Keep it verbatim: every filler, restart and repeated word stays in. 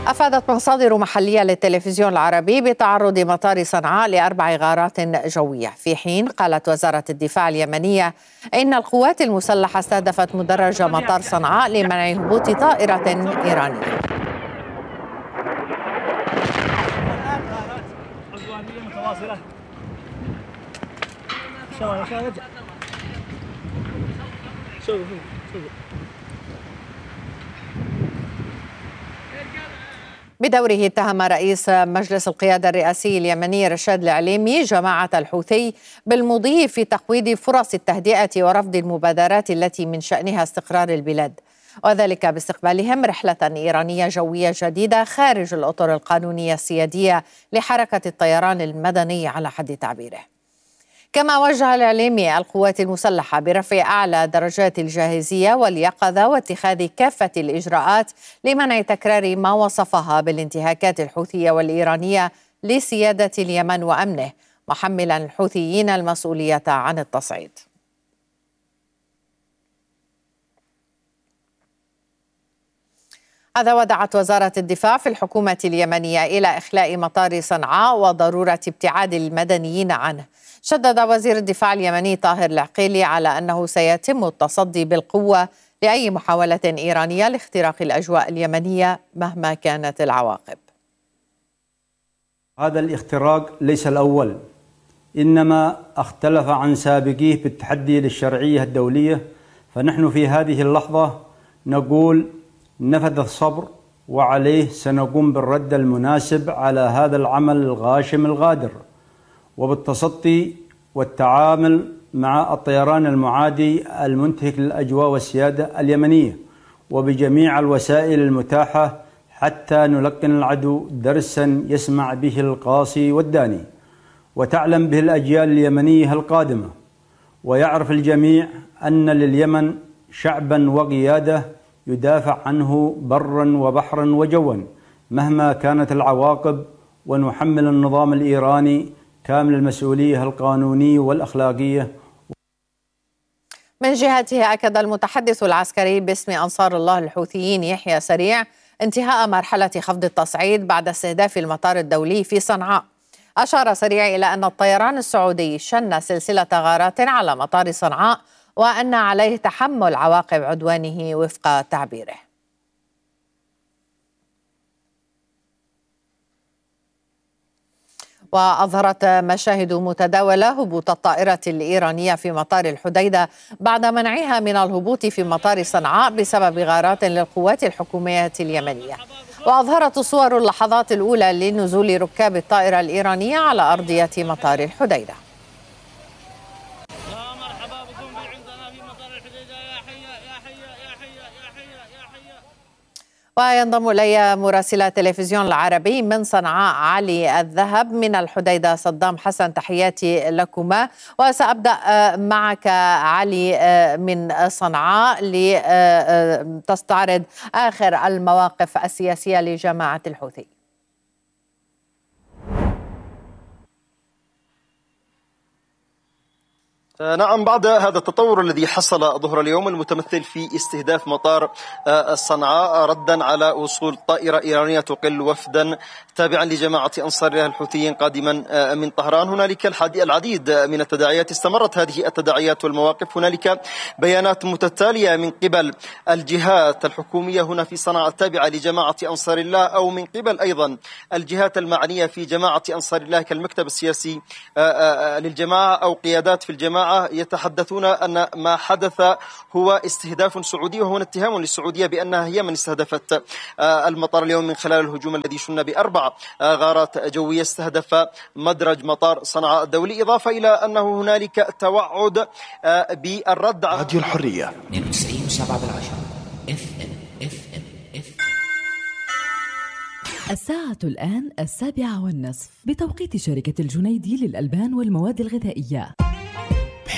أفادت مصادر محلية للتلفزيون العربي بتعرض مطار صنعاء لأربع غارات جوية، في حين قالت وزارة الدفاع اليمنية إن القوات المسلحة استهدفت مدرج مطار صنعاء لمنع هبوط طائرة إيرانية. بدوره اتهم رئيس مجلس القيادة الرئاسي اليمني رشاد العليمي جماعة الحوثي بالمضي في تقويض فرص التهدئة ورفض المبادرات التي من شأنها استقرار البلاد، وذلك باستقبالهم رحلة إيرانية جوية جديدة خارج الأطر القانونية السيادية لحركة الطيران المدني على حد تعبيره. كما وجه العليمي القوات المسلحة برفع أعلى درجات الجاهزية واليقظة واتخاذ كافة الإجراءات لمنع تكرار ما وصفها بالانتهاكات الحوثية والإيرانية لسيادة اليمن وأمنه، محملا الحوثيين المسؤولية عن التصعيد. هذا ودعت وزارة الدفاع في الحكومة اليمنية إلى إخلاء مطار صنعاء وضرورة ابتعاد المدنيين عنه. شدد وزير الدفاع اليمني طاهر العقيلي على أنه سيتم التصدي بالقوة لأي محاولة إيرانية لاختراق الأجواء اليمنية مهما كانت العواقب. هذا الاختراق ليس الأول، إنما اختلف عن سابقيه بالتحدي للشرعية الدولية، فنحن في هذه اللحظة نقول نفذ الصبر وعليه سنقوم بالرد المناسب على هذا العمل الغاشم الغادر، وبالتصدي والتعامل مع الطيران المعادي المنتهك للأجواء والسيادة اليمنية، وبجميع الوسائل المتاحة حتى نلقن العدو درسا يسمع به القاصي والداني، وتعلم به الأجيال اليمنية القادمة، ويعرف الجميع أن لليمن شعبا وقيادة يدافع عنه برا وبحرا وجوا مهما كانت العواقب، ونحمل النظام الإيراني كامل المسؤولية القانونية والأخلاقية. من جهته أكد المتحدث العسكري باسم أنصار الله الحوثيين يحيى سريع انتهاء مرحلة خفض التصعيد بعد استهداف المطار الدولي في صنعاء. أشار سريع إلى أن الطيران السعودي شن سلسلة غارات على مطار صنعاء، وأن عليه تحمل عواقب عدوانه وفق تعبيره. وأظهرت مشاهد متداولة هبوط الطائرة الإيرانية في مطار الحديدة بعد منعها من الهبوط في مطار صنعاء بسبب غارات للقوات الحكومية اليمنية. وأظهرت صور اللحظات الأولى لنزول ركاب الطائرة الإيرانية على أرضية مطار الحديدة. وينضم إلي مراسل تلفزيون العربي من صنعاء علي الذهب، من الحديدة صدام حسن، تحياتي لكما. وسأبدأ معك علي من صنعاء لتستعرض آخر المواقف السياسية لجماعة الحوثي. نعم، بعد هذا التطور الذي حصل ظهر اليوم المتمثل في استهداف مطار صنعاء ردا على وصول طائرة إيرانية تقل وفدا تابعا لجماعة أنصار الله الحوثيين قادما من طهران، هنالك العديد من التداعيات. استمرت هذه التداعيات والمواقف، هنالك بيانات متتالية من قبل الجهات الحكومية هنا في صنعاء التابعة لجماعة أنصار الله، أو من قبل أيضا الجهات المعنية في جماعة أنصار الله كالمكتب السياسي للجماعة أو قيادات في الجماعة، يتحدثون أن ما حدث هو استهداف سعودي، وهو اتهام للسعودية بأنها هي من استهدفت المطار اليوم من خلال الهجوم الذي شن بأربع غارات جوية استهدف مدرج مطار صنعاء الدولي، إضافة إلى أنه هنالك توعد بالرد على راديو الحرية اثنين وتسعين وسبعة بالعشرة اف ام اف ام اف. الساعة الآن السابعة والنصف بتوقيت شركة الجنيدي للألبان والمواد الغذائية.